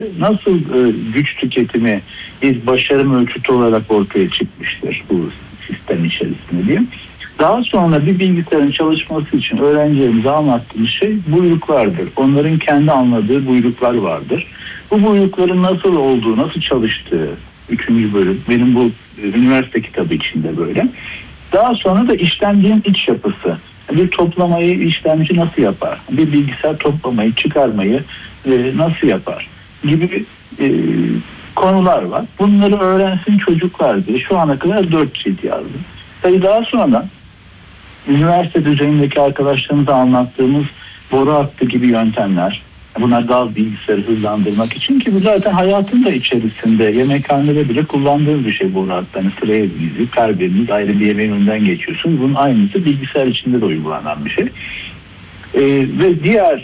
nasıl güç tüketimi bir başarım ölçütü olarak ortaya çıkmıştır bu sistem içerisinde diyeyim. Daha sonra bir bilgisayarın çalışması için öğrencilerimize anlattığımız şey buyruklardır. Onların kendi anladığı buyruklar vardır. Bu buyrukların nasıl olduğu, nasıl çalıştığı 3. bölüm. Benim bu üniversite kitabı içinde böyle. Daha sonra da işlemcinin iç yapısı. Bir toplamayı işlemci nasıl yapar? Bir bilgisayar toplamayı, çıkarmayı nasıl yapar? Gibi konular var. Bunları öğrensin çocuklar diye şu ana kadar 4 cilt yazdım. Tabii daha sonra üniversite düzeyindeki arkadaşlarımıza anlattığımız boru hattı gibi yöntemler, bunlar gaz bilgisayarı hızlandırmak için, ki bu zaten hayatın da içerisinde, yemekhanede bile kullandığımız bir şey boru hattı. Hani sıraya dizip her biriniz ayrı bir yemeğin önünden geçiyorsunuz. Bunun aynısı bilgisayar içinde de uygulanan bir şey. Ve diğer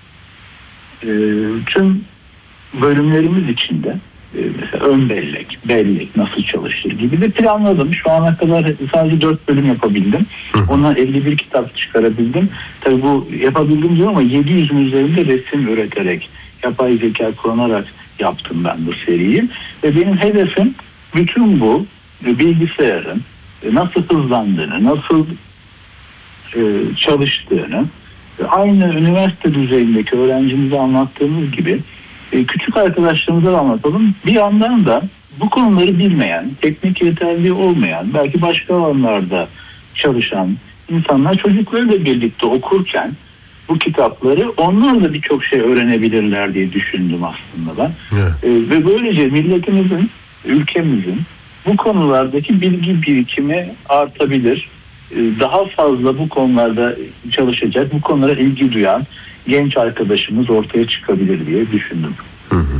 tüm bölümlerimiz içinde mesela ön bellek nasıl çalışır gibi de planladım. Şu ana kadar sadece 4 bölüm yapabildim. Ondan 51 kitap çıkarabildim. Tabii bu yapabildim diyor ama 700'ün üzerinde resim üreterek, yapay zeka kullanarak yaptım ben bu seriyi. Ve benim hedefim bütün bu bilgisayarın nasıl hızlandığını, nasıl çalıştığını, aynı üniversite düzeyindeki öğrencimize anlattığımız gibi küçük arkadaşlarımıza anlatalım. Bir yandan da bu konuları bilmeyen, teknik yeterliği olmayan, belki başka alanlarda çalışan insanlar çocuklarıyla birlikte okurken bu kitapları onlar da birçok şey öğrenebilirler diye düşündüm aslında ben. Evet. Ve böylece milletimizin, ülkemizin bu konulardaki bilgi birikimi artabilir. Daha fazla bu konularda çalışacak, bu konulara ilgi duyan genç arkadaşımız ortaya çıkabilir diye düşündüm.